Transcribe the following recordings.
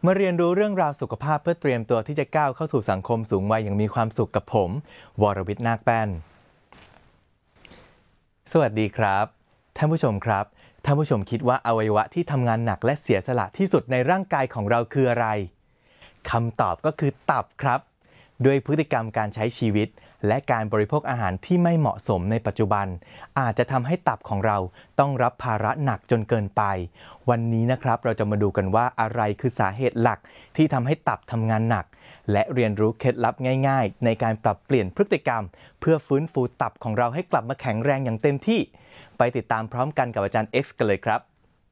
มาเรียนรู้เรื่องราวสุขภาพเพื่อเตรียมตัวที่จะก้าวเข้าสู่สังคมสูงวัยอย่างมีความสุขกับผมวรวิทย์นาคแป้นสวัสดีครับท่านผู้ชมครับท่านผู้ชมคิดว่าอวัยวะที่ทำงานหนักและเสียสละที่สุดในร่างกายของเราคืออะไรคำตอบก็คือตับครับด้วยพฤติกรรมการใช้ชีวิตและการบริโภคอาหารที่ไม่เหมาะสมในปัจจุบันอาจจะทำให้ตับของเราต้องรับภาระหนักจนเกินไปวันนี้นะครับเราจะมาดูกันว่าอะไรคือสาเหตุหลักที่ทำให้ตับทำงานหนักและเรียนรู้เคล็ดลับง่ายๆในการปรับเปลี่ยนพฤติกรรมเพื่อฟื้นฟูตับของเราให้กลับมาแข็งแรงอย่างเต็มที่ไปติดตามพร้อมกันกับอาจารย์ X กันเลยครับ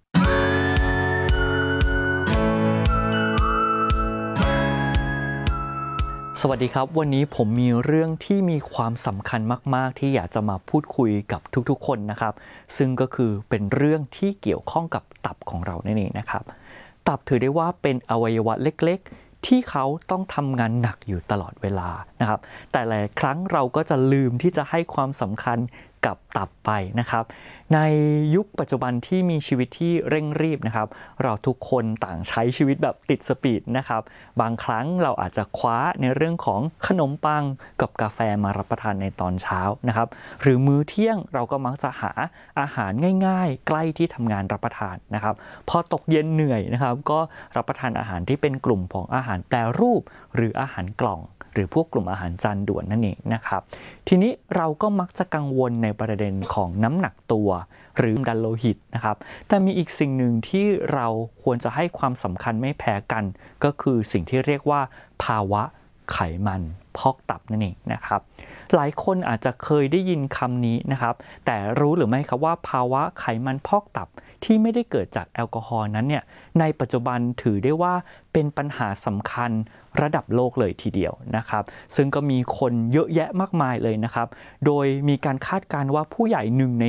สวัสดีครับวันนี้ผมมีเรื่องที่มีความสำคัญมากๆที่อยากจะมาพูดคุยกับทุกๆคนนะครับซึ่งก็คือเป็นเรื่องที่เกี่ยวข้องกับตับของเรานั่นเองนะครับตับถือได้ว่าเป็นอวัยวะเล็กๆที่เขาต้องทำงานหนักอยู่ตลอดเวลานะครับแต่หลายครั้งเราก็จะลืมที่จะให้ความสำคัญกับตับไปนะครับในยุคปัจจุบันที่มีชีวิตที่เร่งรีบนะครับเราทุกคนต่างใช้ชีวิตแบบติดสปีดนะครับบางครั้งเราอาจจะคว้าในเรื่องของขนมปังกับกาแฟมารับประทานในตอนเช้านะครับหรือมื้อเที่ยงเราก็มักจะหาอาหารง่ายๆใกล้ที่ทำงานรับประทานนะครับพอตกเย็นเหนื่อยนะครับก็รับประทานอาหารที่เป็นกลุ่มของอาหารแปรรูปหรืออาหารกล่องหรือพวกกลุ่มอาหารจานด่วนนั่นเองนะครับทีนี้เราก็มักจะกังวลในประเด็นของน้ำหนักตัวหรือดันโลหิตนะครับแต่มีอีกสิ่งหนึ่งที่เราควรจะให้ความสำคัญไม่แพ้กันก็คือสิ่งที่เรียกว่าภาวะไขมันพอกตับนั่นเองนะครับหลายคนอาจจะเคยได้ยินคำนี้นะครับแต่รู้หรือไม่ครับว่าภาวะไขมันพอกตับที่ไม่ได้เกิดจากแอลกอฮอล์นั้นเนี่ยในปัจจุบันถือได้ว่าเป็นปัญหาสำคัญระดับโลกเลยทีเดียวนะครับซึ่งก็มีคนเยอะแยะมากมายเลยนะครับโดยมีการคาดการณ์ว่าผู้ใหญ่1 ใน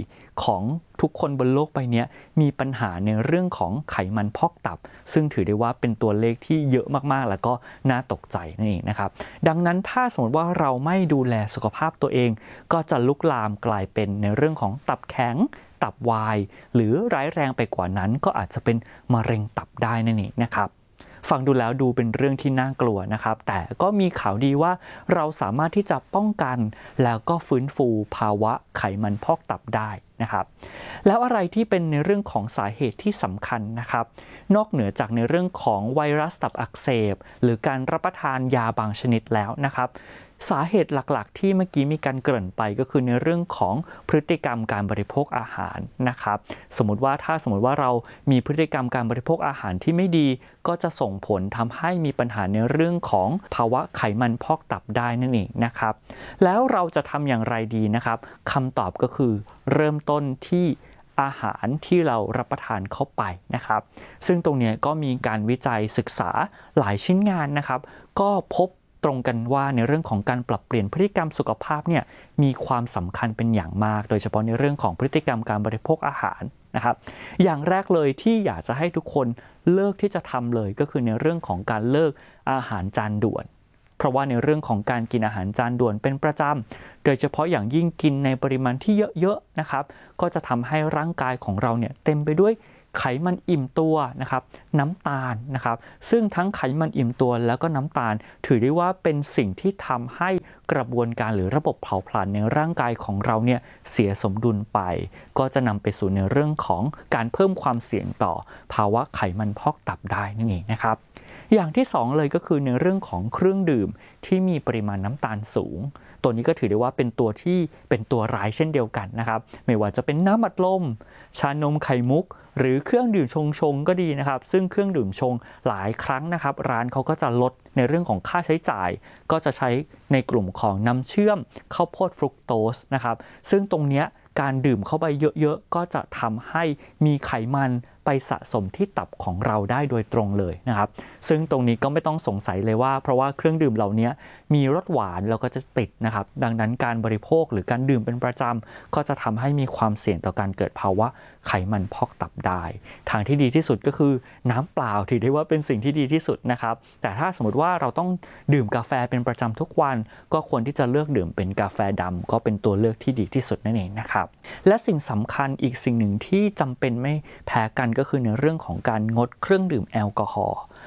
4ของทุกคนบนโลกใบนี้มีปัญหาในเรื่องของไขมันพอกตับซึ่งถือได้ว่าเป็นตัวเลขที่เยอะมากๆแล้วก็น่าตกใจนั่นเองนะครับดังนั้นถ้าสมมติว่าเราไม่ดูแลสุขภาพตัวเองก็จะลุกลามกลายเป็นในเรื่องของตับแข็งตับวายหรือร้ายแรงไปกว่านั้นก็อาจจะเป็นมะเร็งตับได้นั่นเองนะครับฟังดูแล้วดูเป็นเรื่องที่น่ากลัวนะครับแต่ก็มีข่าวดีว่าเราสามารถที่จะป้องกันแล้วก็ฟื้นฟูภาวะไขมันพอกตับได้นะครับแล้วอะไรที่เป็นในเรื่องของสาเหตุที่สำคัญนะครับนอกเหนือจากในเรื่องของไวรัสตับอักเสบหรือการรับประทานยาบางชนิดแล้วนะครับสาเหตุหลักๆที่เมื่อกี้มีการเกริ่นไปก็คือในเรื่องของพฤติกรรมการบริโภคอาหารนะครับสมมติว่าเรามีพฤติกรรมการบริโภคอาหารที่ไม่ดีก็จะส่งผลทำให้มีปัญหาในเรื่องของภาวะไขมันพอกตับได้นั่นเองนะครับแล้วเราจะทำอย่างไรดีนะครับคำตอบก็คือเริ่มต้นที่อาหารที่เรารับประทานเข้าไปนะครับซึ่งตรงนี้ก็มีการวิจัยศึกษาหลายชิ้นงานนะครับก็พบตรงกันว่าในเรื่องของการปรับเปลี่ยนพฤติกรรมสุขภาพเนี่ยมีความสำคัญเป็นอย่างมากโดยเฉพาะในเรื่องของพฤติกรรมการบริโภคอาหารนะครับอย่างแรกเลยที่อยากจะให้ทุกคนเลิกที่จะทำเลยก็คือในเรื่องของการเลิกอาหารจานด่วนเพราะว่าในเรื่องของการกินอาหารจานด่วนเป็นประจำโดยเฉพาะอย่างยิ่งกินในปริมาณที่เยอะๆนะครับก็จะทำให้ร่างกายของเราเนี่ยเต็มไปด้วยไขมันอิ่มตัวนะครับน้ำตาลนะครับซึ่งทั้งไขมันอิ่มตัวแล้วก็น้ำตาลถือได้ว่าเป็นสิ่งที่ทำให้กระบวนการหรือระบบเผาผลาญในร่างกายของเราเนี่ยเสียสมดุลไปก็จะนำไปสู่ในเรื่องของการเพิ่มความเสี่ยงต่อภาวะไขมันพอกตับได้นั่นเองนะครับอย่างที่2เลยก็คือในเรื่องของเครื่องดื่มที่มีปริมาณน้ำตาลสูงตัวนี้ก็ถือได้ว่าเป็นตัวร้ายเช่นเดียวกันนะครับไม่ว่าจะเป็นน้ำอัดลมชานมไข่มุกหรือเครื่องดื่มชงก็ดีนะครับซึ่งเครื่องดื่มชงหลายครั้งนะครับร้านเขาก็จะลดในเรื่องของค่าใช้จ่ายก็จะใช้ในกลุ่มของน้ำเชื่อมข้าวโพดฟรุกโตสนะครับซึ่งตรงนี้การดื่มเข้าไปเยอะๆก็จะทำให้มีไขมันไปสะสมที่ตับของเราได้โดยตรงเลยนะครับซึ่งตรงนี้ก็ไม่ต้องสงสัยเลยว่าเพราะว่าเครื่องดื่มเหล่านี้มีรสหวานแล้วก็จะติดนะครับดังนั้นการบริโภคหรือการดื่มเป็นประจำก็จะทำให้มีความเสี่ยงต่อการเกิดภาวะไขมันพอกตับได้ทางที่ดีที่สุดก็คือน้ำเปล่าถือได้ว่าเป็นสิ่งที่ดีที่สุดนะครับแต่ถ้าสมมติว่าเราต้องดื่มกาแฟเป็นประจำทุกวันก็ควรที่จะเลือกดื่มเป็นกาแฟดำก็เป็นตัวเลือกที่ดีที่สุดนั่นเองนะครับและสิ่งสำคัญอีกสิ่งหนึ่งที่จำเป็นไม่แพ้กันก็คือในเรื่องของการงดเครื่องดื่มแอลกอฮอล์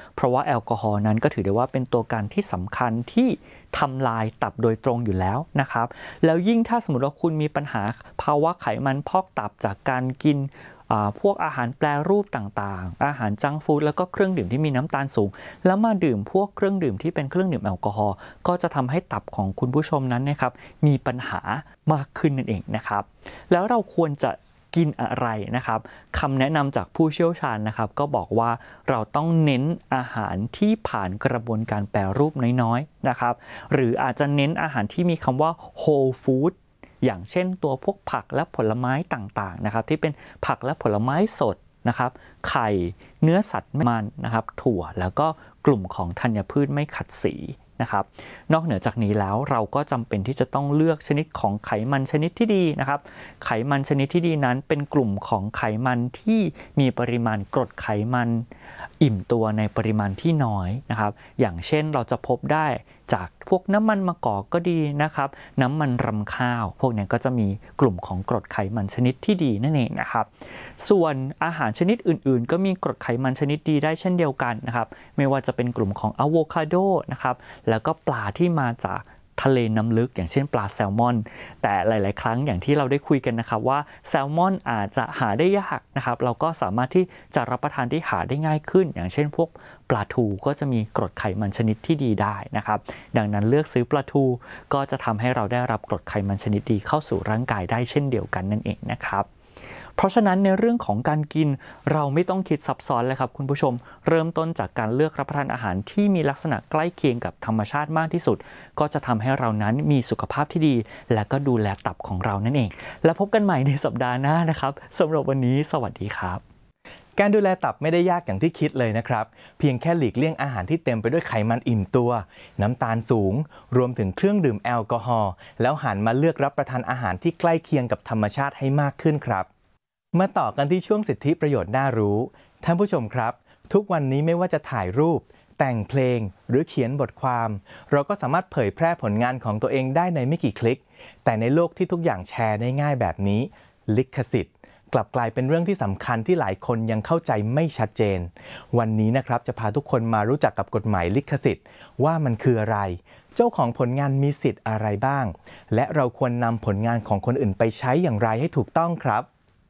เพราะว่าแอลกอฮอล์นั้นก็ถือได้ว่าเป็นตัวการที่สำคัญที่ทำลายตับโดยตรงอยู่แล้วนะครับแล้วยิ่งถ้าสมมติว่าคุณมีปัญหาภาวะไขมันพอกตับจากการกินพวกอาหารแปรรูปต่างๆอาหารจังก์ฟู้ดแล้วก็เครื่องดื่มที่มีน้ำตาลสูงแล้วมาดื่มพวกเครื่องดื่มที่เป็นเครื่องดื่มแอลกอฮอล์ก็จะทำให้ตับของคุณผู้ชมนั้นนะครับมีปัญหามากขึ้นนั่นเองนะครับแล้วเราควรจะกินอะไรนะครับคำแนะนำจากผู้เชี่ยวชาญนะครับก็บอกว่าเราต้องเน้นอาหารที่ผ่านกระบวนการแปรรูปน้อยๆนะครับหรืออาจจะเน้นอาหารที่มีคำว่า whole foodอย่างเช่นตัวพวกผักและผลไม้ต่างๆนะครับที่เป็นผักและผลไม้สดนะครับไข่เนื้อสัตว์มันนะครับถั่วแล้วก็กลุ่มของธัญพืชไม่ขัดสีนะครับนอกเหนือจากนี้แล้วเราก็จำเป็นที่จะต้องเลือกชนิดของไขมันชนิดที่ดีนะครับไขมันชนิดที่ดีนั้นเป็นกลุ่มของไขมันที่มีปริมาณกรดไขมันอิ่มตัวในปริมาณที่น้อยนะครับอย่างเช่นเราจะพบได้จากพวกน้ำมันมะกอกก็ดีนะครับน้ำมันรำข้าวพวกนี้ก็จะมีกลุ่มของกรดไขมันชนิดที่ดีนั่นเองนะครับส่วนอาหารชนิดอื่นๆก็มีกรดไขมันชนิดดีได้เช่นเดียวกันนะครับไม่ว่าจะเป็นกลุ่มของอะโวคาโดนะครับแล้วก็ปลาที่มาจากทะเลน้ำลึกอย่างเช่นปลาแซลมอนแต่หลายๆครั้งอย่างที่เราได้คุยกันนะครับว่าแซลมอนอาจจะหาได้ยากนะครับเราก็สามารถที่จะรับประทานที่หาได้ง่ายขึ้นอย่างเช่นพวกปลาทูก็จะมีกรดไขมันชนิดที่ดีได้นะครับดังนั้นเลือกซื้อปลาทูก็จะทำให้เราได้รับกรดไขมันชนิดดีเข้าสู่ร่างกายได้เช่นเดียวกันนั่นเองนะครับเพราะฉะนั้นในเรื่องของการกินเราไม่ต้องคิดซับซ้อนเลยครับคุณผู้ชมเริ่มต้นจากการเลือกรับประทานอาหารที่มีลักษณะใกล้เคียงกับธรรมชาติมากที่สุดก็จะทำให้เรานั้นมีสุขภาพที่ดีและก็ดูแลตับของเรานั่นเองแล้วพบกันใหม่ในสัปดาห์หน้านะครับสำหรับวันนี้สวัสดีครับการดูแลตับไม่ได้ยากอย่างที่คิดเลยนะครับเพียงแค่หลีกเลี่ยงอาหารที่เต็มไปด้วยไขมันอิ่มตัวน้ำตาลสูงรวมถึงเครื่องดื่มแอลกอฮอล์แล้วหันมาเลือกรับประทานอาหารที่ใกล้เคียงกับธรรมชาติให้มากขึ้นครับมาต่อกันที่ช่วงสิทธิประโยชน์น่ารู้ท่านผู้ชมครับทุกวันนี้ไม่ว่าจะถ่ายรูปแต่งเพลงหรือเขียนบทความเราก็สามารถเผยแพร่ผลงานของตัวเองได้ในไม่กี่คลิกแต่ในโลกที่ทุกอย่างแชร์ได้ง่ายแบบนี้ลิขสิทธิ์กลับกลายเป็นเรื่องที่สำคัญที่หลายคนยังเข้าใจไม่ชัดเจนวันนี้นะครับจะพาทุกคนมารู้จักกับกฎหมายลิขสิทธิ์ว่ามันคืออะไรเจ้าของผลงานมีสิทธิ์อะไรบ้างและเราควรนำผลงานของคนอื่นไปใช้อย่างไรให้ถูกต้องครับ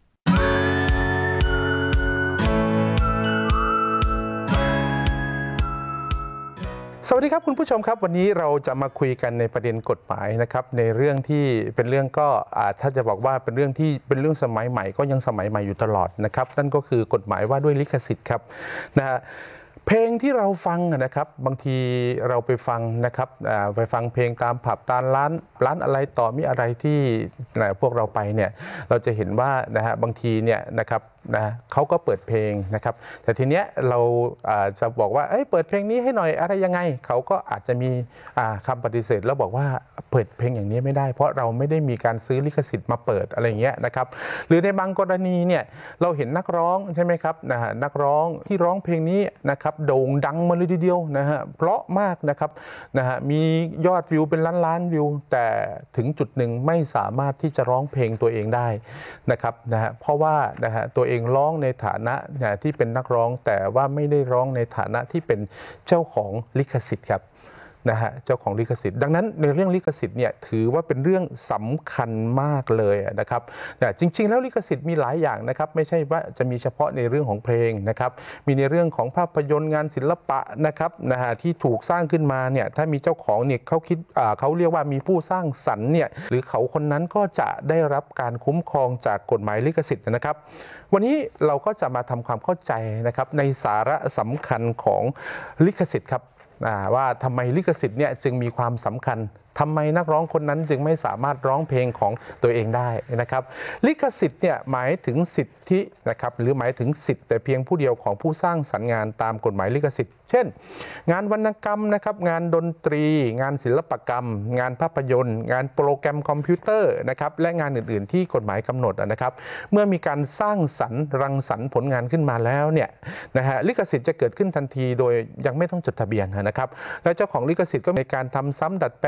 สวัสดีครับคุณผู้ชมครับวันนี้เราจะมาคุยกันในประเด็นกฎหมายนะครับในเรื่องที่เป็นเรื่องก็ถ้าจะบอกว่าเป็นเรื่องที่เป็นเรื่องสมัยใหม่ก็ยังสมัยใหม่อยู่ตลอดนะครับนั่นก็คือกฎหมายว่าด้วยลิขสิทธิ์ครับนะฮะเพลงที่เราฟังนะครับบางทีเราไปฟังนะครับไปฟังเพลงตามผับตามร้านอะไรต่อมีอะไรที่พวกเราไปเนี่ยเราจะเห็นว่านะฮะบางทีเนี่ยนะครับนะเขาก็เปิดเพลงนะครับแต่ทีเนี้ยเราจะบอกว่าเปิดเพลงนี้ให้หน่อยอะไรยังไงเขาก็อาจจะมีคำปฏิเสธแล้วบอกว่าเปิดเพลงอย่างนี้ไม่ได้เพราะเราไม่ได้มีการซื้อลิขสิทธิ์มาเปิดอะไรเงี้ยนะครับหรือในบางกรณีเนี่ยเราเห็นนักร้องใช่ไหมครับนะฮะนักร้องที่ร้องเพลงนี้นะครับโด่งดังมาเลยทีเดียวนะฮะเพราะมากนะครับนะฮะมียอดวิวเป็นล้านวิวแต่ถึงจุดหนึ่งไม่สามารถที่จะร้องเพลงตัวเองได้นะครับนะฮะเพราะว่านะฮะตัวเองร้องในฐานะที่เป็นนักร้องแต่ว่าไม่ได้ร้องในฐานะที่เป็นเจ้าของลิขสิทธิ์ครับนะฮะเจ้าของลิขสิทธิ์ดังนั้นในเรื่องลิขสิทธิ์เนี่ยถือว่าเป็นเรื่องสำคัญมากเลยนะครับแต่จริงๆแล้วลิขสิทธิ์มีหลายอย่างนะครับไม่ใช่ว่าจะมีเฉพาะในเรื่องของเพลงนะครับมีในเรื่องของภาพยนตร์งานศิลปะนะครับนะฮะที่ถูกสร้างขึ้นมาเนี่ยถ้ามีเจ้าของเนี่ยเขาเรียกว่ามีผู้สร้างสรรค์เนี่ยหรือเขาคนนั้นก็จะได้รับการคุ้มครองจากกฎหมายลิขสิทธิ์นะครับวันนี้เราก็จะมาทำความเข้าใจนะครับในสาระสำคัญของลิขสิทธิ์ครับว่าทำไมลิขสิทธิ์เนี่ยจึงมีความสำคัญทำไมนักร้องคนนั้นจึงไม่สามารถร้องเพลงของตัวเองได้นะครับลิขสิทธิ์เนี่ยหมายถึงสิทธินะครับหรือหมายถึงสิทธิ์แต่เพียงผู้เดียวของผู้สร้างสรรค์งานตามกฎหมายลิขสิทธิ์เช่นงานวรรณกรรมนะครับงานดนตรีงานศิลปกรรมงานภาพยนตร์งานโปรแกรมคอมพิวเตอร์นะครับและงานอื่นๆที่กฎหมายกำหนดนะครับเมื่อมีการสร้างสรรค์รังสรรค์ผลงานขึ้นมาแล้วเนี่ยนะฮะลิขสิทธิ์จะเกิดขึ้นทันทีโดยยังไม่ต้องจดทะเบียนนะครับและเจ้าของลิขสิทธิ์ก็มีการทำซ้ำดัดแปลงเผยแพร่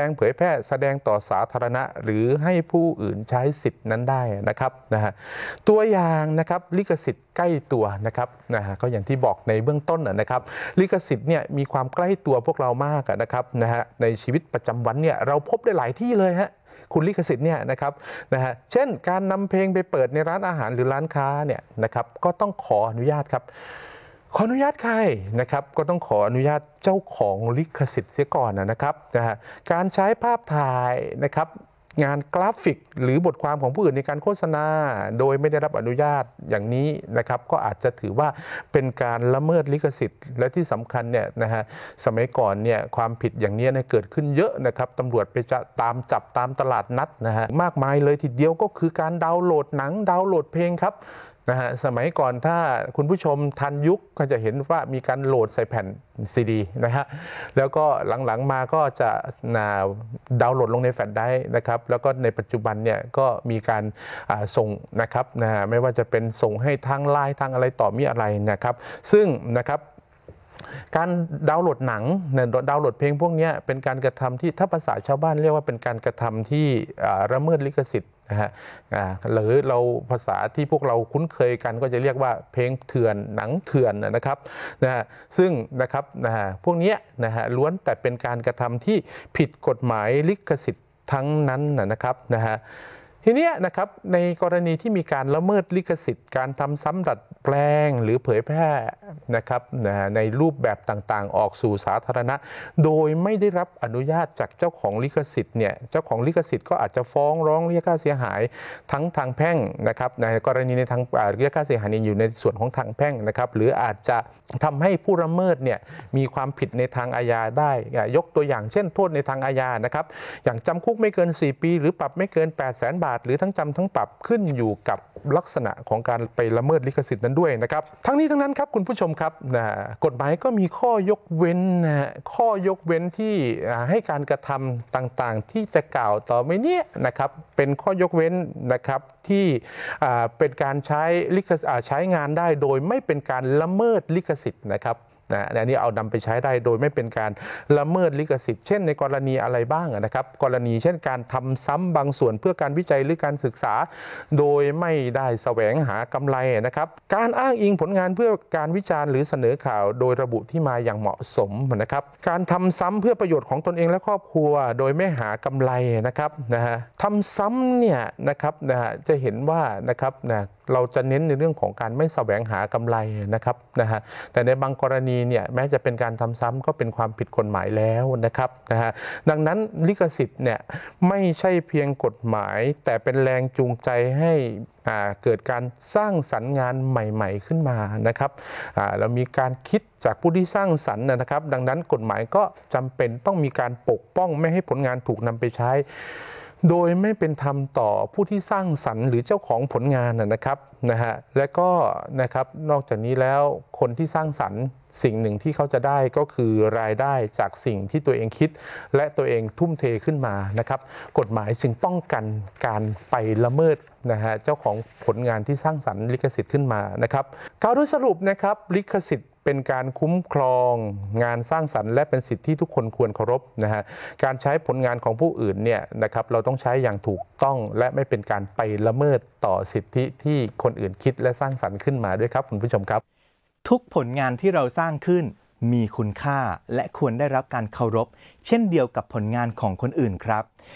ร่แสดงต่อสาธารณะหรือให้ผู้อื่นใช้สิทธินั้นได้นะครับตัวอย่างนะครับลิขสิทธิ์ใกล้ตัวนะครับก็อย่างที่บอกในเบื้องต้นนะครับลิขสิทธิ์เนี่ยมีความใกล้ตัวพวกเรามากนะครับในชีวิตประจำวันเนี่ยเราพบได้หลายที่เลยฮะคุณลิขสิทธิ์เนี่ยนะครับเช่นการนำเพลงไปเปิดในร้านอาหารหรือร้านค้าเนี่ยนะครับก็ต้องขออนุญาตครับขออนุญาตใครนะครับก็ต้องขออนุญาตเจ้าของลิขสิทธิ์เสียก่อนนะครับการใช้ภาพถ่ายนะครับงานกราฟิกหรือบทความของผู้อื่นในการโฆษณาโดยไม่ได้รับอนุญาตอย่างนี้นะครับก็อาจจะถือว่าเป็นการละเมิดลิขสิทธิ์และที่สำคัญเนี่ยสมัยก่อนเนี่ยความผิดอย่างนี้เกิดขึ้นเยอะนะครับตำรวจไปจะตามจับตามตลาดนัดมากมายเลยทีเดียวก็คือการดาวน์โหลดหนังดาวน์โหลดเพลงครับสมัยก่อนถ้าคุณผู้ชมทันยุคก็จะเห็นว่ามีการโหลดใส่แผ่นซีดีแล้วก็หลังๆมาก็จะดาวน์โหลดลงในแฟลชไดรฟ์นะครับแล้วก็ในปัจจุบันเนี่ยก็มีการส่งนะครับไม่ว่าจะเป็นส่งให้ทางไลน์ทางอะไรต่อมีอะไรนะครับซึ่งนะครับการดาวน์โหลดหนังดาวน์โหลดเพลงพวกนี้เป็นการกระทำที่ถ้าภาษาชาวบ้านเรียกว่าเป็นการกระทำที่ละเมิดลิขสิทธิ์หรือเราภาษาที่พวกเราคุ้นเคยกันก็จะเรียกว่าเพลงเถื่อนหนังเถื่อนนะครับซึ่งนะครับพวกนี้ล้วนแต่เป็นการกระทำที่ผิดกฎหมายลิขสิทธิ์ทั้งนั้นนะครับทีนี้นะครับในกรณีที่มีการละเมิดลิขสิทธิ์การทำซ้ำดัดแปลงหรือเผยแพร่นะครับในรูปแบบต่างๆออกสู่สาธารณะโดยไม่ได้รับอนุญาตจากเจ้าของลิขสิทธิ์เนี่ยเจ้าของลิขสิทธิ์ก็อาจจะฟ้องร้องเรียกค่าเสียหายทั้งทางแพ่งนะครับในกรณีในทางเรียกค่าเสียหายอยู่ในส่วนของทางแพ่งนะครับหรืออาจจะทำให้ผู้ละเมิดเนี่ยมีความผิดในทางอาญาได้ยกตัวอย่างเช่นโทษในทางอาญานะครับอย่างจำคุกไม่เกิน4 ปีหรือปรับไม่เกิน 800,000 บาทหรือทั้งจำทั้งปรับขึ้นอยู่กับลักษณะของการไปละเมิดลิขสิทธิ์นั้นด้วยนะครับทั้งนี้ทั้งนั้นครับคุณผู้ชมครับกฎหมายก็มีข้อยกเว้นข้อยกเว้นที่ให้การกระทำต่างๆที่จะกล่าวต่อไปนี้นะครับเป็นข้อยกเว้นนะครับที่เป็นการใช้งานได้โดยไม่เป็นการละเมิดลิขสิทธิ์นะครับอันนี้เอานำไปใช้ได้โดยไม่เป็นการละเมิดลิขสิทธิ์เช่นในกรณีอะไรบ้างนะครับกรณีเช่นการทำซ้ำบางส่วนเพื่อการวิจัยหรือการศึกษาโดยไม่ได้แสวงหากำไรนะครับการอ้างอิงผลงานเพื่อการวิจารณ์หรือเสนอข่าวโดยระบุที่มาอย่างเหมาะสมนะครับการทำซ้ำเพื่อประโยชน์ของตนเองและครอบครัวโดยไม่หากำไรนะครับทำซ้ำเนี่ยนะครับจะเห็นว่านะครับเราจะเน้นในเรื่องของการไม่แสวงหากำไรนะครับแต่ในบางกรณีเนี่ยแม้จะเป็นการทำซ้ำก็เป็นความผิดกฎหมายแล้วนะครับดังนั้นลิขสิทธิ์เนี่ยไม่ใช่เพียงกฎหมายแต่เป็นแรงจูงใจให้เกิดการสร้างสรรค์งานใหม่ๆขึ้นมานะครับเรามีการคิดจากผู้ที่สร้างสรรค์นะครับดังนั้นกฎหมายก็จำเป็นต้องมีการปกป้องไม่ให้ผลงานถูกนำไปใช้โดยไม่เป็นธรรมต่อผู้ที่สร้างสรรค์หรือเจ้าของผลงานนะครับและก็นะครับนอกจากนี้แล้วคนที่สร้างสรรค์สิ่งหนึ่งที่เขาจะได้ก็คือรายได้จากสิ่งที่ตัวเองคิดและตัวเองทุ่มเทขึ้นมานะครับกฎหมายจึงป้องกันการไปละเมิดเจ้าของผลงานที่สร้างสรรค์ลิขสิทธิ์ขึ้นมานะครับกล่าวโดยสรุปนะครับลิขสิทธิ์เป็นการคุ้มครองงานสร้างสรรค์และเป็นสิทธิที่ทุกคนควรเคารพการใช้ผลงานของผู้อื่นเนี่ยนะครับเราต้องใช้อย่างถูกต้องและไม่เป็นการไปละเมิดต่อสิทธิที่คนอื่นคิดและสร้างสรรค์ขึ้นมาด้วยครับคุณผู้ชมครับทุกผลงานที่เราสร้างขึ้นมีคุณค่าและควรได้รับการเคารพเช่นเดียวกับผลงานของคนอื่นครับ